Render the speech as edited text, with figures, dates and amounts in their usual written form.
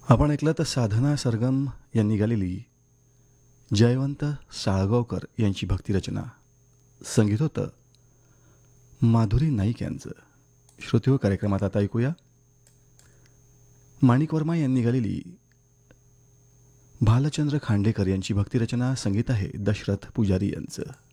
आपण ऐकलं तर साधना सरगम यांनी गालेली जयवंत साळगावकर यांची भक्तिरचना. संगीत होतं माधुरी नाईक यांचं. श्रोते हो, कार्यक्रमात आता ऐकूया माणिक वर्मा यांनी गालेली भालचंद्र खांडेकर यांची भक्तिरचना. संगीत आहे दशरथ पुजारी यांचं.